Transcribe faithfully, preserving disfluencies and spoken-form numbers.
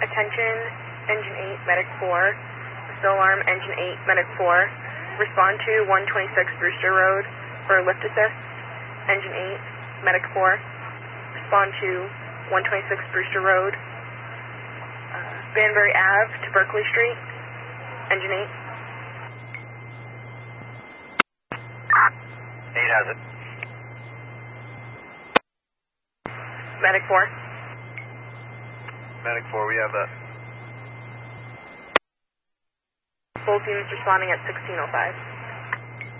Attention, Engine eight, Medic four. Still alarm, Engine eight, Medic four. Respond to one twenty-six Brewster Road for lift assist. Engine eight, Medic four. Respond to one twenty-six Brewster Road. Uh, Banbury Avenue to Berkeley Street. Engine eight. eight has it. Medic four. Medic four, we have that. Both units responding at sixteen oh five.